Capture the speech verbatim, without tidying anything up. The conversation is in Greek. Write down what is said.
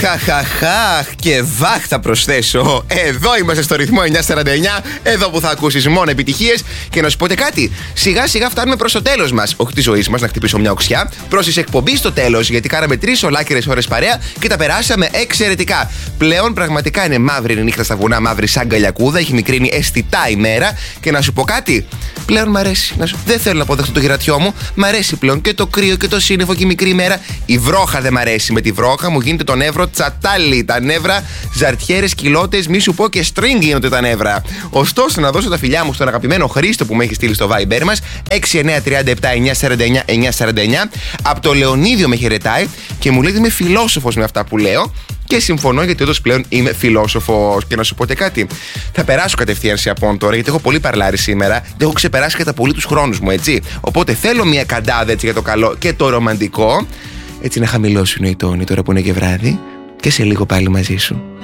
Αχαχαχαχ και βάχ θα προσθέσω. Εδώ είμαστε στο ρυθμό εννιά σαράντα εννιά. Εδώ που θα ακούσεις μόνο επιτυχίες. Και να σου πω και κάτι. Σιγά σιγά φτάνουμε προς το τέλος μας. Όχι τη ζωή μας, να χτυπήσω μια οξιά. Προς τις εκπομπή στο τέλος. Γιατί κάναμε τρεις ολάκερες ώρες παρέα και τα περάσαμε εξαιρετικά. Πλέον πραγματικά είναι μαύρη η νύχτα στα βουνά, μαύρη σαν καλιακούδα. Έχει μικρύνει αισθητά ημέρα. Και να σου πω κάτι. Πλέον μ' αρέσει. Να σου... Δεν θέλω να αποδεχτώ το γυρατιό μου. Μ' αρέσει πλέον και το κρύο και το σύννεφο και η μικρή ημέρα. Η βρόχα δεν μ' αρέσει. Με τη βρόχα μου γίνεται το νεύρο τσατάλι. Τα νεύρα ζαρτιέρες, κοιλώτες, μη σου πω και string γίνονται τα νεύρα. Ωστόσο, να δώσω τα φιλιά μου στον αγαπημένο Χρήστο που με έχει στείλει στο Viber μας έξι εννιά τρία επτά εννιά σαράντα εννιά εννιά σαράντα εννιά. Από το Λεωνίδιο με χαιρετάει και μου λέει ότι είμαι φιλόσοφος με αυτά που λέω. Και συμφωνώ, γιατί όντως πλέον είμαι φιλόσοφος. Και να σου πω και κάτι. Θα περάσω κατευθείαν σε απόν τώρα, γιατί έχω πολύ παρλάρει σήμερα. Και έχω ξεπεράσει κατά πολύ τους χρόνους μου, έτσι. Οπότε θέλω μια καντάδα έτσι για το καλό και το ρομαντικό. Έτσι να χαμηλώσουν οι τόνοι τώρα που είναι και βράδυ. Και σε λίγο πάλι μαζί σου.